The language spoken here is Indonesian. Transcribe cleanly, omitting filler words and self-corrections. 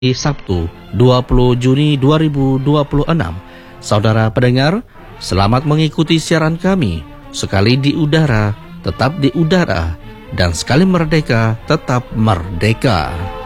Sabtu 20 Juni 2026. Saudara pendengar, selamat mengikuti siaran kami. Sekali di udara, tetap di udara, dan sekali merdeka, tetap merdeka.